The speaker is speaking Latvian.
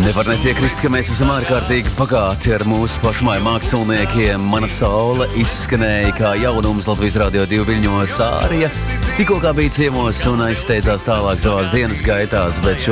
Nevar nepiekrist, ka mēs esam ārkārtīgi bagāti ar mūsu pašmāju māksliniekiem. Mana saule izskanēja kā jaunums Latvijas Radio 2 viļņos ārija. Tikko kā bija ciemos un aizsteidzās tālāk savās dienas gaitās, bet